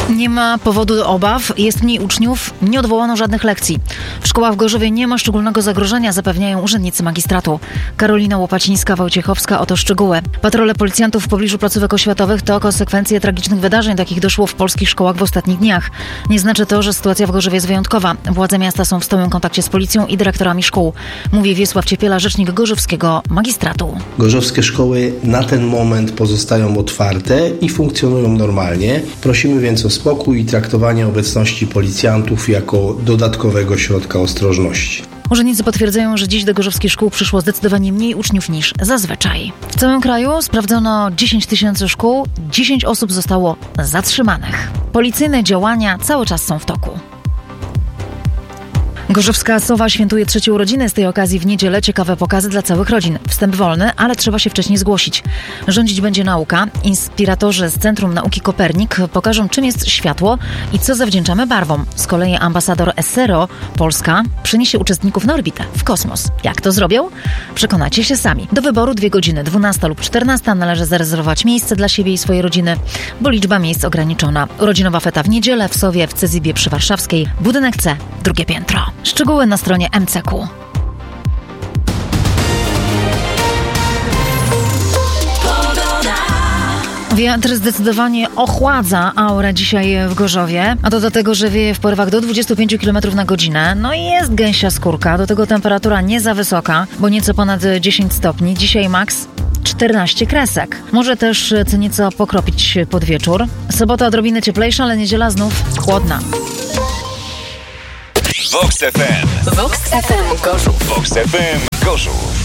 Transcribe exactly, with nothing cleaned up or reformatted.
Nie ma powodu do obaw, jest mniej uczniów, nie odwołano żadnych lekcji. W szkołach w Gorzowie nie ma szczególnego zagrożenia, zapewniają urzędnicy magistratu. Karolina Łopacińska-Wojciechowska, oto szczegóły. Patrole policjantów w pobliżu placówek oświatowych to konsekwencje tragicznych wydarzeń, takich doszło w polskich szkołach w ostatnich dniach. Nie znaczy to, że sytuacja w Gorzowie jest wyjątkowa. Władze miasta są w stałym kontakcie z policją i dyrektorami szkół. Mówi Wiesław Ciepiela, rzecznik gorzowskiego magistratu. Gorzowskie szkoły na ten moment pozostają otwarte i funkcjonują normalnie. Prosimy więc o spokój i traktowanie obecności policjantów jako dodatkowego środka ostrożności. Urzędnicy potwierdzają, że dziś do gorzowskich szkół przyszło zdecydowanie mniej uczniów niż zazwyczaj. W całym kraju sprawdzono dziesięć tysięcy szkół, dziesięć osób zostało zatrzymanych. Policyjne działania cały czas są w toku. Gorzowska Sowa świętuje trzecie urodziny. Z tej okazji w niedzielę ciekawe pokazy dla całych rodzin. Wstęp wolny, ale trzeba się wcześniej zgłosić. Rządzić będzie nauka. Inspiratorzy z Centrum Nauki Kopernik pokażą, czym jest światło i co zawdzięczamy barwom. Z kolei ambasador Essero Polska przeniesie uczestników na orbitę, w kosmos. Jak to zrobią? Przekonacie się sami. Do wyboru dwie godziny, dwunasta lub czternasta. Należy zarezerwować miejsce dla siebie i swojej rodziny, bo liczba miejsc ograniczona. Urodzinowa feta w niedzielę w Sowie, w Cezybie przy Warszawskiej. Budynek C, drugie piętro. Szczegóły na stronie M C Q. Wiatr zdecydowanie ochładza aurę dzisiaj w Gorzowie, a to dlatego, że wieje w porywach do dwudziestu pięciu kilometrów na godzinę. No i jest gęsia skórka, do tego temperatura nie za wysoka, bo nieco ponad dziesięć stopni. Dzisiaj maks czternaście kresek. Może też co nieco pokropić pod wieczór. Sobota odrobinę cieplejsza, ale niedziela znów chłodna. Vox F M. Vox F M Gorzów. Vox F M Gorzów.